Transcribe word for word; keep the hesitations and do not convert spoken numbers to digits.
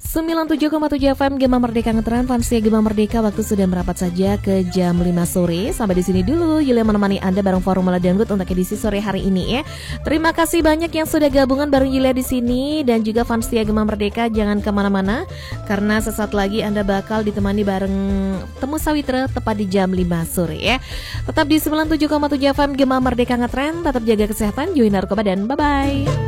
sembilan puluh tujuh koma tujuh F M Gema Merdeka Ngetren, Fansia Gema Merdeka. Waktu sudah merapat saja ke jam lima sore. Sampai di sini dulu Yulia menemani Anda bareng Formula Dangdut untuk edisi sore hari ini ya. Terima kasih banyak yang sudah gabungan bareng Yulia di sini dan juga Fansia Gema Merdeka. Jangan kemana-mana karena sesaat lagi Anda bakal ditemani bareng Temu Sawitra tepat di jam lima sore ya. Tetap di sembilan puluh tujuh koma tujuh F M Gema Merdeka Ngetren. Tetap jaga kesehatan, jauhi narkoba dan bye-bye.